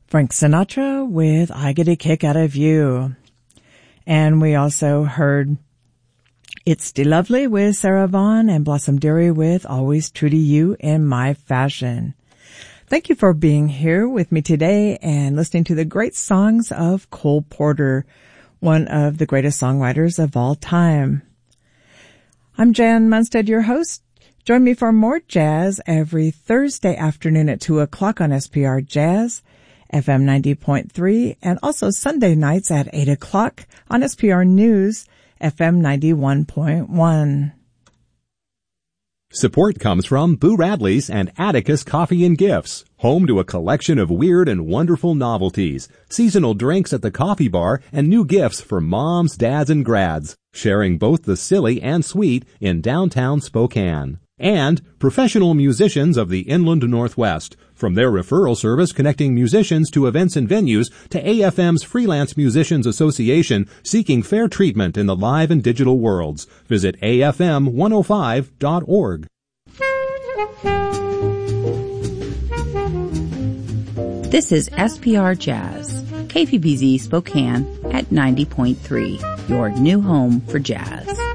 Frank Sinatra with I Get a Kick Out of You. And we also heard It's Still Lovely with Sarah Vaughan and Blossom Dearie with Always True to You in My Fashion. Thank you for being here with me today and listening to the great songs of Cole Porter, one of the greatest songwriters of all time. I'm Jan Munstead, your host. Join me for more jazz every Thursday afternoon at 2 o'clock on SPR Jazz, FM 90.3, and also Sunday nights at 8 o'clock on SPR News, FM 91.1. Support comes from Boo Radley's and Atticus Coffee and Gifts, home to a collection of weird and wonderful novelties, seasonal drinks at the coffee bar, and new gifts for moms, dads, and grads, sharing both the silly and sweet in downtown Spokane. And professional musicians of the Inland Northwest, from their referral service connecting musicians to events and venues to AFM's Freelance Musicians Association seeking fair treatment in the live and digital worlds. Visit afm105.org. This is SPR Jazz, KPBZ Spokane at 90.3, your new home for jazz.